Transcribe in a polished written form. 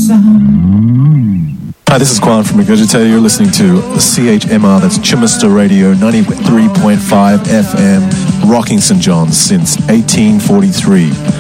Hi, this is Quan from Regurgitator. You're listening to CHMR, that's Chimister Radio, 93.5 FM, rocking St. John's since 1843.